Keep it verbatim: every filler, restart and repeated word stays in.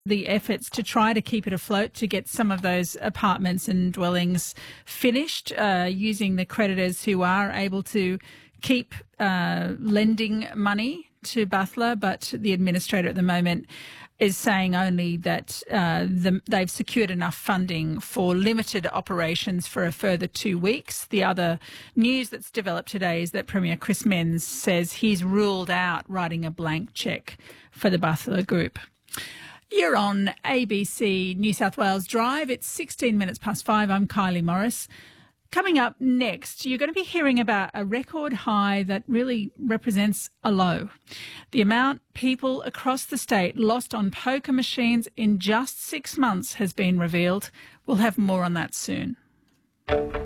the efforts to try to keep it afloat, to get some of those apartments and dwellings finished, uh, using the creditors who are able to keep uh, lending money to Butler, but the administrator at the moment is saying only that uh, the, they've secured enough funding for limited operations for a further two weeks. The other news that's developed today is that Premier Chris Minns says he's ruled out writing a blank cheque for the Butler Group. You're on A B C New South Wales Drive. It's sixteen minutes past five. I'm Kylie Morris. Coming up next, you're going to be hearing about a record high that really represents a low. The amount people across the state lost on poker machines in just six months has been revealed. We'll have more on that soon.